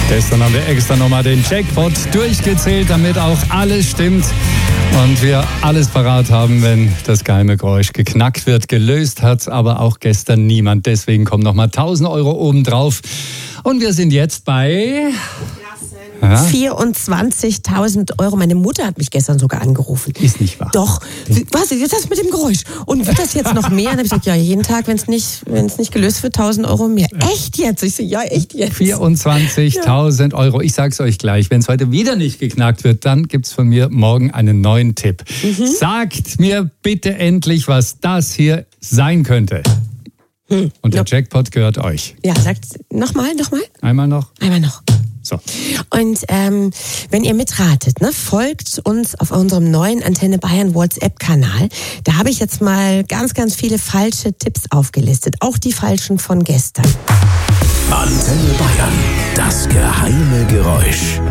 Gestern haben wir extra nochmal den Jackpot durchgezählt, damit auch alles stimmt und wir alles parat haben, wenn das geheime Geräusch geknackt wird. Gelöst hat's aber auch gestern niemand. Deswegen kommen nochmal 1.000 Euro obendrauf. Und wir sind jetzt bei... 24.000 Euro. Meine Mutter hat mich gestern sogar angerufen. Ist nicht wahr. Doch. Was ist das mit dem Geräusch? Und wird das jetzt noch mehr? Und dann habe ich gesagt, ja, jeden Tag, wenn es nicht gelöst wird, 1.000 Euro mehr. Echt jetzt? Ich so, ja, echt jetzt. 24.000 Euro. Ich sag's euch gleich. Wenn es heute wieder nicht geknackt wird, dann gibt's von mir morgen einen neuen Tipp. Sagt mir bitte endlich, was das hier sein könnte. Und der Jackpot gehört euch. Ja, sagt nochmal. Einmal noch. So. Und wenn ihr mitratet, ne, folgt uns auf unserem neuen Antenne Bayern WhatsApp-Kanal. Da habe ich jetzt mal ganz, ganz viele falsche Tipps aufgelistet. Auch die falschen von gestern. Antenne Bayern. Das geheime Geräusch.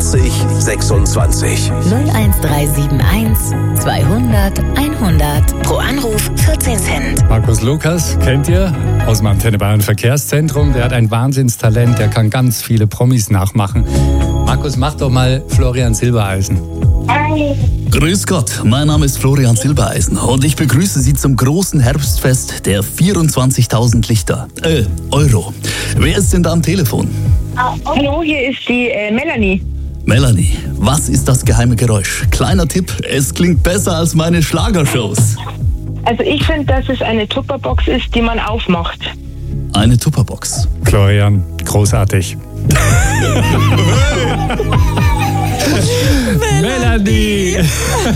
2026. 01371 200 100. Pro Anruf 14 Cent. Markus Lukas, kennt ihr? Aus dem Antenne Bayern Verkehrszentrum. Der hat ein Wahnsinnstalent, der kann ganz viele Promis nachmachen. Markus, mach doch mal Florian Silbereisen. Grüß Gott, mein Name ist Florian Silbereisen und ich begrüße Sie zum großen Herbstfest der 24.000 Lichter. Euro. Wer ist denn da am Telefon? Hallo, hier ist die Melanie. Melanie, was ist das geheime Geräusch? Kleiner Tipp, es klingt besser als meine Schlagershows. Also ich finde, dass es eine Tupperbox ist, die man aufmacht. Eine Tupperbox. Florian, großartig. Melanie!